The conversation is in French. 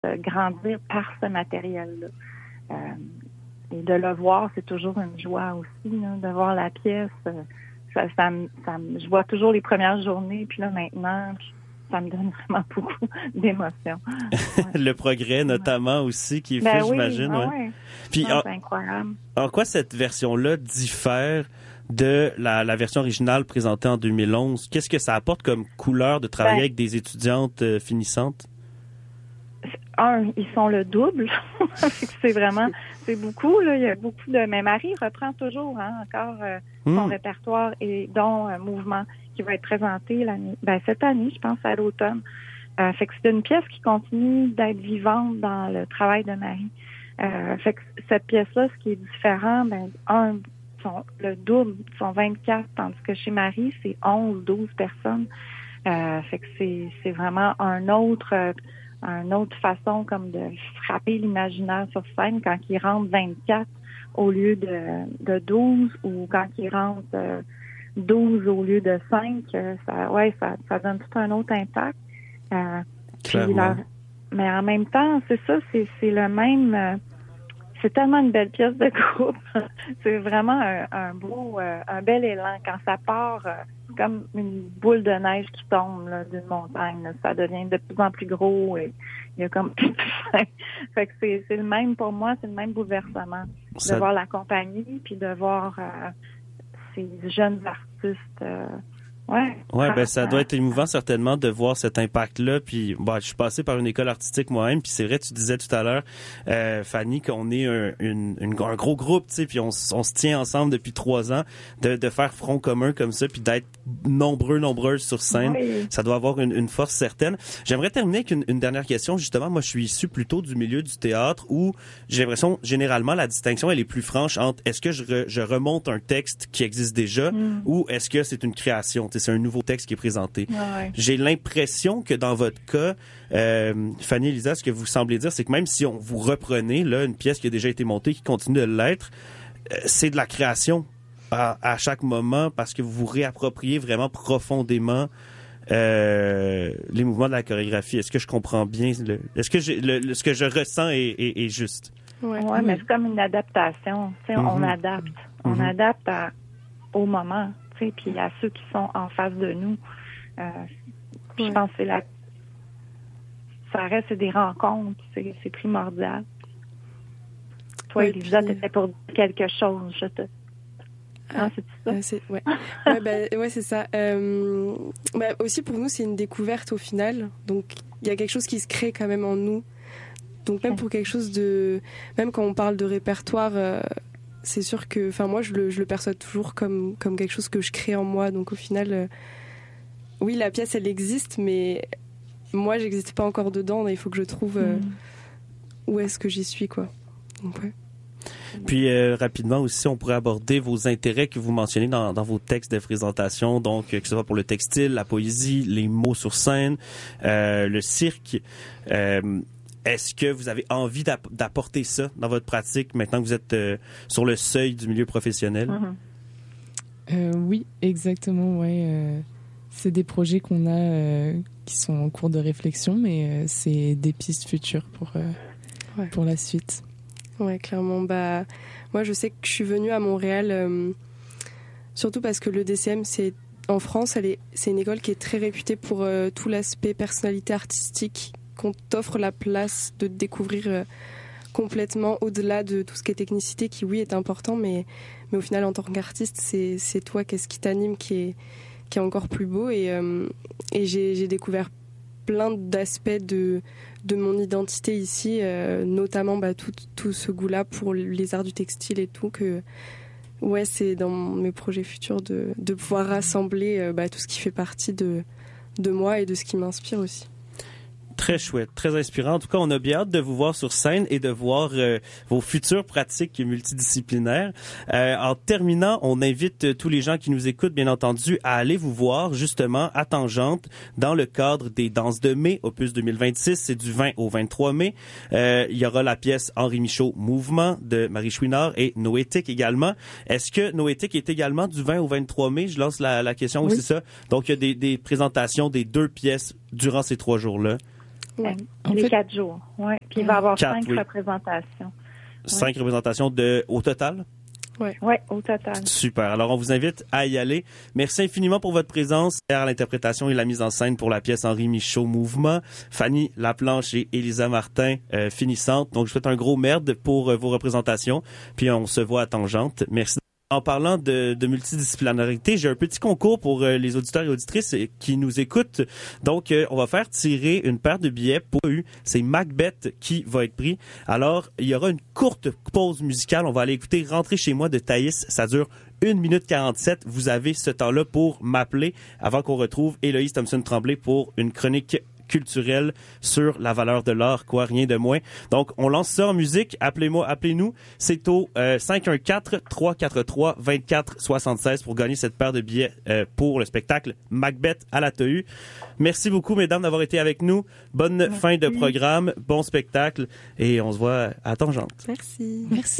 grandir par ce matériel-là. Et de le voir, c'est toujours une joie aussi, là, de voir la pièce. Je vois toujours les premières journées, puis là, maintenant, ça me donne vraiment beaucoup d'émotions. Ouais. Le progrès, notamment, aussi, qui est fait, j'imagine. Ouais. Puis, c'est incroyable. En quoi cette version-là diffère de la version originale présentée en 2011? Qu'est-ce que ça apporte comme couleur de travailler avec des étudiantes finissantes? Ils sont le double. C'est beaucoup, là. Il y a beaucoup de... Mais Marie reprend toujours, encore son répertoire et dont Mouvement qui va être présenté cette année, je pense, à l'automne. Fait que c'est une pièce qui continue d'être vivante dans le travail de Marie. Fait que cette pièce-là, ce qui est différent, le double, sont 24, tandis que chez Marie, c'est 12 personnes. Fait que c'est vraiment une autre façon comme de frapper l'imaginaire sur scène quand il rentre 24 au lieu de 12 ou quand il rentre 12 au lieu de 5. Ça donne tout un autre impact. Mais en même temps, c'est ça, c'est le même... c'est tellement une belle pièce de groupe. C'est vraiment un bel élan. Quand ça part, comme une boule de neige qui tombe là, d'une montagne. Là. Ça devient de plus en plus gros et il y a comme plus de fin. Fait que c'est le même pour moi, c'est le même bouleversement. De voir la compagnie puis de voir ces jeunes artistes. Ça doit être émouvant certainement de voir cet impact-là. Puis, je suis passé par une école artistique moi-même. Puis c'est vrai, tu disais tout à l'heure, Fanny, qu'on est un gros groupe, tu sais. Puis on se tient ensemble depuis 3 ans, de faire front commun comme ça, puis d'être nombreuses sur scène. Oui. Ça doit avoir une force certaine. J'aimerais terminer avec une dernière question. Justement, moi, je suis issu plutôt du milieu du théâtre où j'ai l'impression, généralement, la distinction, elle est plus franche entre est-ce que je remonte un texte qui existe déjà ou est-ce que c'est une création. C'est un nouveau texte qui est présenté. Ouais. J'ai l'impression que dans votre cas, Fanny et Lisa, ce que vous semblez dire, c'est que même si vous reprenez là une pièce qui a déjà été montée, qui continue de l'être, c'est de la création à chaque moment parce que vous vous réappropriez vraiment profondément les mouvements de la chorégraphie. Est-ce que je comprends bien? Est-ce que ce que je ressens est juste? Oui, mais c'est comme une adaptation. On adapte. On adapte au moment. Puis à ceux qui sont en face de nous. Je pense que ça reste des rencontres, c'est primordial. Toi, Elisa, t'étais pour dire quelque chose. C'est ça? C'est ça. Aussi, pour nous, c'est une découverte au final. Donc, il y a quelque chose qui se crée quand même en nous. Donc, même pour quelque chose de... Même quand on parle de répertoire... c'est sûr que, moi, je le perçois toujours comme quelque chose que je crée en moi. Donc, au final, oui, la pièce, elle existe, mais moi, j'existe pas encore dedans. Il faut que je trouve où est-ce que j'y suis, quoi. Donc, ouais. Puis, rapidement aussi, on pourrait aborder vos intérêts que vous mentionnez dans vos textes de présentation. Donc, que ce soit pour le textile, la poésie, les mots sur scène, le cirque. Est-ce que vous avez envie d'apporter ça dans votre pratique maintenant que vous êtes sur le seuil du milieu professionnel? Oui, exactement. Ouais. C'est des projets qu'on a qui sont en cours de réflexion, mais c'est des pistes futures pour la suite. Ouais, clairement. Moi, je sais que je suis venue à Montréal surtout parce que le DCM, en France, c'est une école qui est très réputée pour tout l'aspect personnalité artistique, qu'on t'offre la place de te découvrir complètement au-delà de tout ce qui est technicité, qui oui est important, mais au final en tant qu'artiste, c'est toi, qu'est-ce qui t'anime qui est encore plus beau, et j'ai découvert plein d'aspects de mon identité ici, notamment tout ce goût-là pour les arts du textile et tout, que c'est dans mes projets futurs de pouvoir rassembler tout ce qui fait partie de moi et de ce qui m'inspire aussi. Très chouette, très inspirant. En tout cas, on a bien hâte de vous voir sur scène et de voir vos futures pratiques multidisciplinaires. En terminant, on invite tous les gens qui nous écoutent, bien entendu, à aller vous voir justement à Tangente dans le cadre des Danses de mai, Opus 2026. C'est du 20 au 23 mai. Il y aura la pièce Henri Michaud, Mouvement de Marie Chouinard et Noétique également. Est-ce que Noétique est également du 20 au 23 mai? Je lance la question, oui, c'est ça. Donc, il y a des présentations des 2 pièces durant ces 3 jours-là. les 4 jours. Ouais. Puis il va y avoir 5 représentations. 5 représentations au total? Oui, au total. Super. Alors, on vous invite à y aller. Merci infiniment pour votre présence à l'interprétation et la mise en scène pour la pièce Henri Michaud Mouvement. Fanny Laplanche et Elisa Martin, finissantes. Donc, je vous souhaite un gros merde pour vos représentations. Puis, on se voit à Tangente. Merci. En parlant de multidisciplinarité, j'ai un petit concours pour les auditeurs et auditrices qui nous écoutent. Donc, on va faire tirer une paire de billets pour eux. C'est Macbeth qui va être pris. Alors, il y aura une courte pause musicale. On va aller écouter Rentrer chez moi de Thaïs. Ça dure 1 minute 47. Vous avez ce temps-là pour m'appeler avant qu'on retrouve Héloïse Thompson-Tremblay pour une chronique culturelle sur la valeur de l'art, rien de moins. Donc, on lance ça en musique. Appelez-nous. C'est au 514-343-2476 pour gagner cette paire de billets pour le spectacle Macbeth à la TEU. Merci beaucoup, mesdames, d'avoir été avec nous. Bonne fin de programme, bon spectacle et on se voit à Tangente. Merci. Merci.